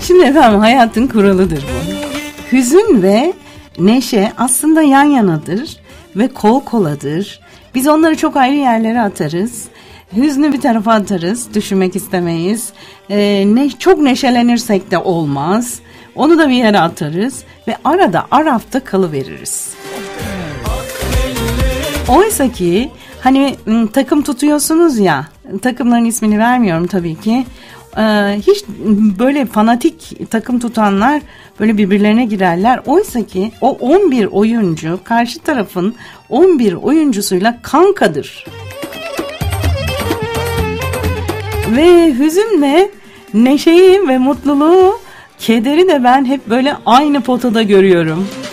Şimdi efendim hayatın kuralıdır bu. Hüzün ve neşe aslında yan yanadır ve kol koladır. Biz onları çok ayrı yerlere atarız. Hüznü bir tarafa atarız, düşünmek istemeyiz. Çok neşelenirsek de olmaz. Onu da bir yere atarız ve arada arafta kalıveririz. Oysa ki hani takım tutuyorsunuz ya, takımların ismini vermiyorum tabii ki. Hiç böyle fanatik takım tutanlar böyle birbirlerine girerler. Oysa ki o 11 oyuncu karşı tarafın 11 oyuncusuyla kankadır. Ve hüzünle neşeyi ve mutluluğu, kederi de ben hep böyle aynı potada görüyorum.